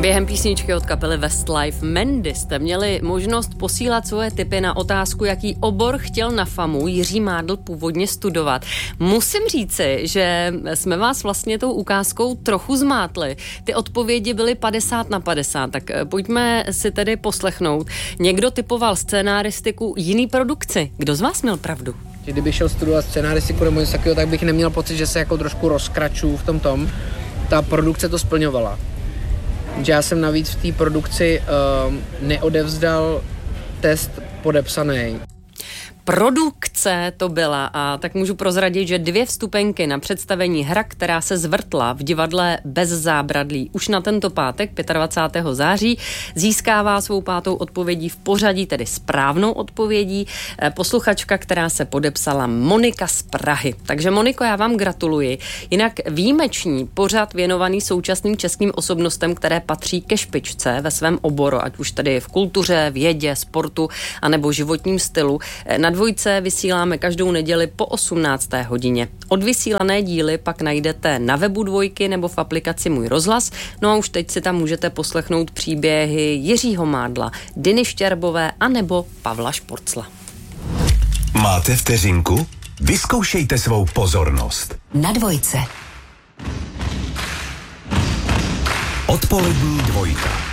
Během písničky od kapely Westlife Mandy jste měli možnost posílat svoje tipy na otázku, jaký obor chtěl na FAMu Jiří Mádl původně studovat. Musím říci, že jsme vás vlastně tou ukázkou trochu zmátli. Ty odpovědi byly 50/50, tak pojďme si tedy poslechnout. Někdo typoval scénaristiku, jiný produkci. Kdo z vás měl pravdu? Kdybych šel studovat scénaristiku nebo něco takového, tak bych neměl pocit, že se jako trošku rozkračuju v tom. Ta produkce to splňovala. Že já jsem navíc v té produkci neodevzdal test podepsaný. Produkce to byla a tak můžu prozradit, že 2 vstupenky na představení Hra, která se zvrtla v divadle Bez zábradlí už na tento pátek 25. září získává svou 5. odpovědí v pořadí, tedy správnou odpovědí, posluchačka, která se podepsala Monika z Prahy. Takže Moniko, já vám gratuluji. Jinak výjimečný pořad věnovaný současným českým osobnostem, které patří ke špičce ve svém oboru, ať už tedy v kultuře, vědě, sportu anebo životním stylu. Na Dvojce vysíláme každou neděli po 18. hodině. Odvysílané díly pak najdete na webu Dvojky nebo v aplikaci Můj rozhlas. No a už teď si tam můžete poslechnout příběhy Jiřího Mádla, Diny Štěrbové a nebo Pavla Šporcla. Máte vteřinku? Vyzkoušejte svou pozornost. Na Dvojce. Odpolední dvojka.